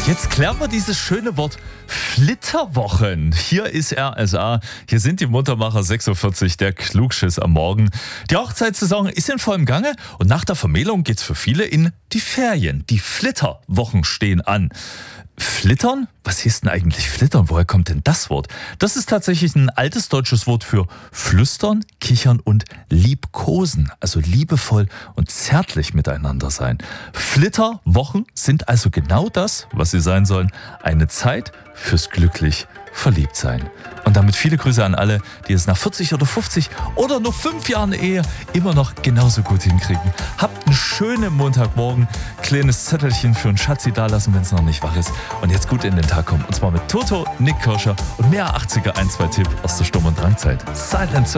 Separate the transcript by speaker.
Speaker 1: Jetzt klären wir dieses schöne Wort Flitterwochen. Hier ist RSA, hier sind die Muntermacher 46, der Klugschiss am Morgen. Die Hochzeitssaison ist in vollem Gange und nach der Vermählung geht's für viele in die Ferien. Die Flitterwochen stehen an. Flittern? Was hieß denn eigentlich Flittern? Woher kommt denn das Wort? Das ist tatsächlich ein altes deutsches Wort für flüstern, kichern und liebkosen. Also liebevoll und zärtlich miteinander sein. Flitterwochen sind also genau das, was sie sein sollen. Eine Zeit fürs glücklich verliebt sein. Und damit viele Grüße an alle, die es nach 40 oder 50 oder noch 5 Jahren Ehe immer noch genauso gut hinkriegen. Habt einen schönen Montagmorgen. Kleines Zettelchen für einen Schatzi dalassen, wenn es noch nicht wach ist. Und jetzt gut in den Tag kommen. Und zwar mit Toto, Nick Kirscher und mehr 80er 1-2 Tipp aus der Sturm- und Drangzeit. Silent